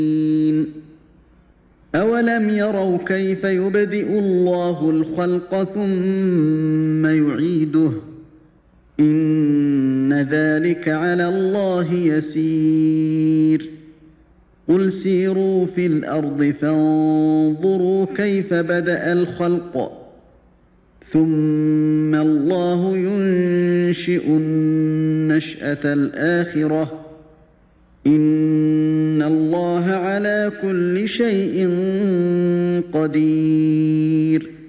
أولم يروا كيف يبدئ الله الخلق ثم يعيده إن ذلك على الله يسير قل سيروا في الأرض فانظروا كيف بدأ الخلق ثم الله ينشئ النشأة الآخرة إن الله على كل شيء قدير